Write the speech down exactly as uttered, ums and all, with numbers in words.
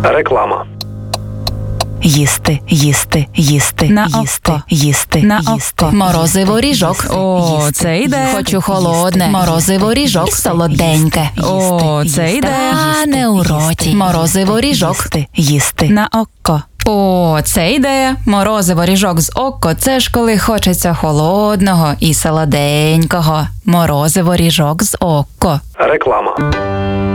Реклама. Їсти, їсти, їсти, На їсти, око. їсти, На їсти. око. Морозиво ріжок. О, їсти, це йде. Хочу холодне. Морозиво ріжок солоденьке. О, це йде. Та не у роті. Морозиво ріжок. Їсти, їсти. На око. О, це ідея. Морозиво ріжок з око – це ж коли хочеться холодного і солоденького. Морозиво ріжок з око. Реклама.